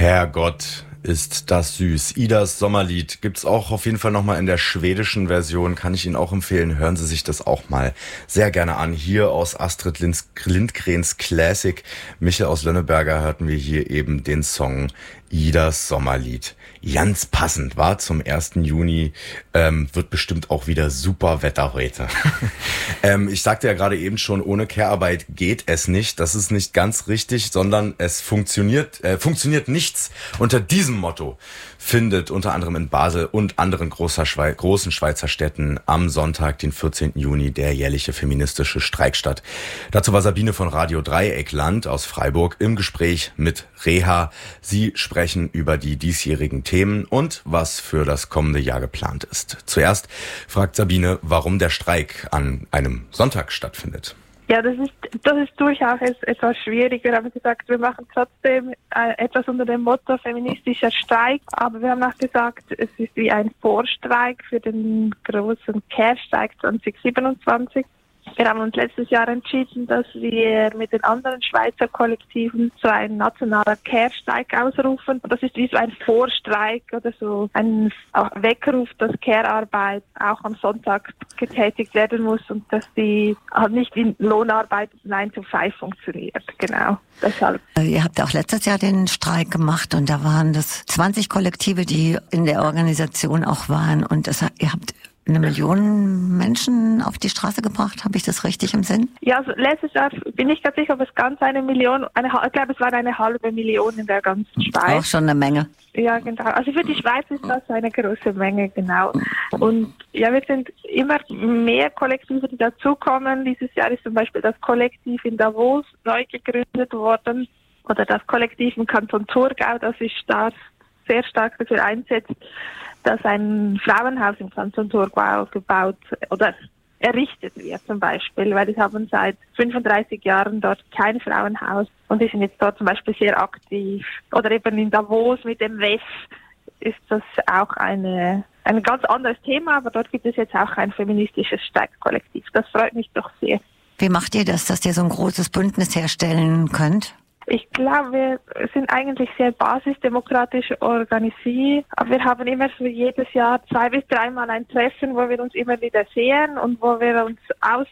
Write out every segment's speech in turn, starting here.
Herrgott, ist das süß. Idas Sommerlied gibt's auch auf jeden Fall nochmal in der schwedischen Version. Kann ich Ihnen auch empfehlen. Hören Sie sich das auch mal sehr gerne an. Hier aus Astrid Lindgrens Classic. Michel aus Lönneberger hörten wir hier eben den Song Idas Sommerlied. Ganz passend, war zum 1. Juni. Wird bestimmt auch wieder super Wetter heute. Ich sagte ja gerade eben schon, ohne Care-Arbeit geht es nicht. Das ist nicht ganz richtig, sondern es funktioniert nichts. Unter diesem Motto findet unter anderem in Basel und anderen großen Schweizer Städten am Sonntag, den 14. Juni, der jährliche feministische Streik statt. Dazu war Sabine von Radio Dreieckland aus Freiburg im Gespräch mit Reha. Sie sprechen über die diesjährigen Themen und was für das kommende Jahr geplant ist. Zuerst fragt Sabine, warum der Streik an einem Sonntag stattfindet. Ja, das ist durchaus etwas schwierig. Wir haben gesagt, wir machen trotzdem etwas unter dem Motto feministischer Streik, aber wir haben auch gesagt, es ist wie ein Vorstreik für den großen Care-Streik 2027. Wir haben uns letztes Jahr entschieden, dass wir mit den anderen Schweizer Kollektiven so einen nationalen Care-Streik ausrufen. Und das ist wie so ein Vorstreik oder so ein Weckruf, dass Care-Arbeit auch am Sonntag getätigt werden muss und dass die halt nicht wie Lohnarbeit 9 to 5 funktioniert. Genau, deshalb. Ihr habt auch letztes Jahr den Streik gemacht und da waren das 20 Kollektive, die in der Organisation auch waren und ihr habt 1 Million Menschen auf die Straße gebracht, habe ich das richtig im Sinn? Ja, also letztes Jahr bin ich ganz sicher, ob es ganz 1 Million, ich glaube, es war 500.000 in der ganzen Schweiz. Auch schon eine Menge. Ja, genau. Also für die Schweiz ist das eine große Menge, genau. Und ja, wir sind immer mehr Kollektive, die dazukommen. Dieses Jahr ist zum Beispiel das Kollektiv in Davos neu gegründet worden oder das Kollektiv im Kanton Thurgau, das sich sehr stark dafür einsetzt, dass ein Frauenhaus im Kanton Thurgau gebaut oder errichtet wird zum Beispiel, weil die haben seit 35 Jahren dort kein Frauenhaus und die sind jetzt dort zum Beispiel sehr aktiv. Oder eben in Davos mit dem WEF ist das auch ein ganz anderes Thema, aber dort gibt es jetzt auch ein feministisches Streikkollektiv. Das freut mich doch sehr. Wie macht ihr das, dass ihr so ein großes Bündnis herstellen könnt? Ich glaube, wir sind eigentlich sehr basisdemokratisch organisiert. Aber wir haben immer so jedes Jahr 2 bis 3 Mal ein Treffen, wo wir uns immer wieder sehen und wo wir uns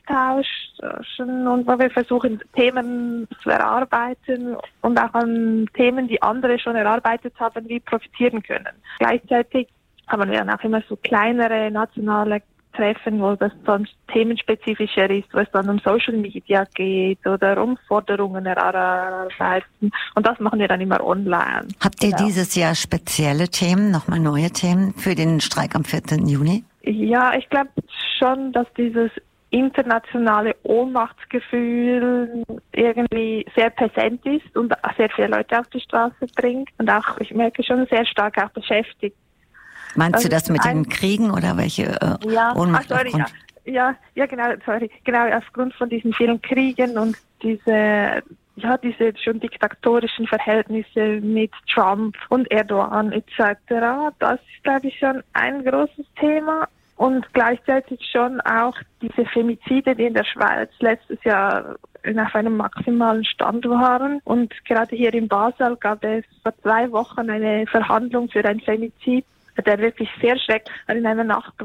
austauschen und wo wir versuchen, Themen zu erarbeiten und auch an Themen, die andere schon erarbeitet haben, wie profitieren können. Gleichzeitig haben wir dann auch immer so kleinere nationale Treffen, wo das dann themenspezifischer ist, wo es dann um Social Media geht oder um Forderungen erarbeiten. Und das machen wir dann immer online. Habt ihr dieses Jahr spezielle Themen, nochmal neue Themen für den Streik am 14. Juni? Ja, ich glaube schon, dass dieses internationale Ohnmachtsgefühl irgendwie sehr präsent ist und sehr viele Leute auf die Straße bringt und auch, ich merke schon, sehr stark auch beschäftigt. Meinst du das mit den Kriegen oder welche Ohnmacht? Ja, genau, aufgrund von diesen vielen Kriegen und diese schon diktatorischen Verhältnisse mit Trump und Erdogan etc. Das ist, glaube ich, schon ein großes Thema. Und gleichzeitig schon auch diese Femizide, die in der Schweiz letztes Jahr auf einem maximalen Stand waren. Und gerade hier in Basel gab es vor 2 Wochen eine Verhandlung für ein Femizid, der wirklich sehr schrecklich in einer Nacht